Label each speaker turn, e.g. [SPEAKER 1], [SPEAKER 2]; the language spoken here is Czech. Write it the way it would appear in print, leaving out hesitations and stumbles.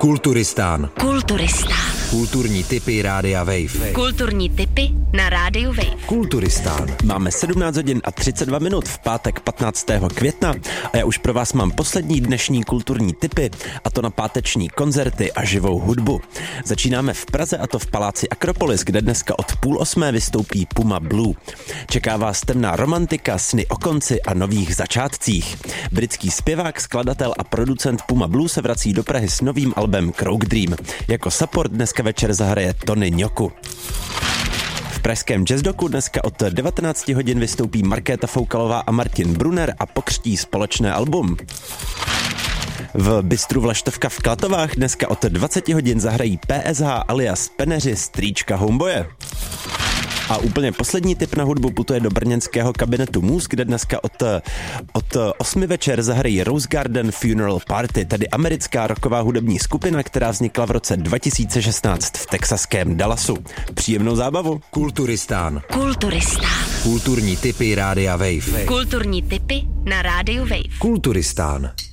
[SPEAKER 1] Kulturistán. Kulturní tipy Rádia Wave.
[SPEAKER 2] Kulturní tipy na Rádiu Wave.
[SPEAKER 1] Kulturistán.
[SPEAKER 3] Máme 17 hodin a 32 minut v pátek 15. května a já už pro vás mám poslední dnešní kulturní tipy, a to na páteční koncerty a živou hudbu. Začínáme v Praze, a to v paláci Akropolis, kde dneska od 7:30 vystoupí Puma Blue. Čeká vás temná romantika, sny o konci a nových začátcích. Britský zpěvák, skladatel a producent Puma Blue se vrací do Prahy s novým albem Croak Dream. Jako support dneska večer zahraje Tony Ňoku. V pražském jazzdoku dneska od 19 hodin vystoupí Markéta Foukalová a Martin Brunner a pokřtí společné album. V bistru Vlaštovka v Klatovách dneska od 20 hodin zahrají PSH alias Peneři Strýčka Homeboye. A úplně poslední tip na hudbu putuje do brněnského kabinetu Mus, kde dneska od 8 večer zahrají Rose Garden Funeral Party, tedy americká rocková hudební skupina, která vznikla v roce 2016 v texaském Dallasu. Příjemnou zábavu.
[SPEAKER 1] Kulturistán.
[SPEAKER 2] Kulturistán.
[SPEAKER 1] Kulturní tipy Rádia Wave.
[SPEAKER 2] Kulturní tipy na Rádiu Wave.
[SPEAKER 1] Kulturistán.